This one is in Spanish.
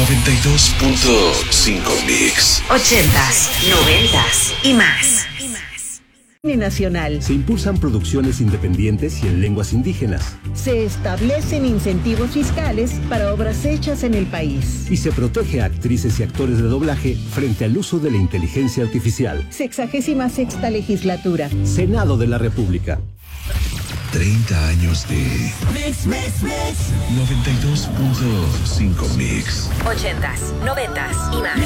92.5 Mix. 80s, 90s y más. Nacional. Se impulsan producciones independientes y en lenguas indígenas. Se establecen incentivos fiscales para obras hechas en el país. Y se protege a actrices y actores de doblaje frente al uso de la inteligencia artificial. 66ª legislatura. Senado de la República. 30 años de Mix. 92.5 Mix. 80s, 90s y más.